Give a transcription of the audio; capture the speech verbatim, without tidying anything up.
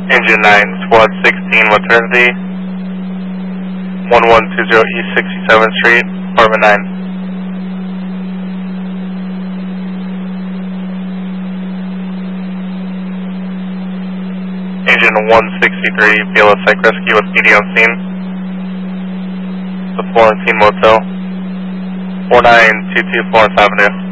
Engine nine, Squad sixteen, Maternity, one one two zero East sixty-seventh Street, Apartment nine. Engine one sixty-three, B L S Psych Rescue with P D on scene. The Florentine Motel, four nine two two Florence Avenue.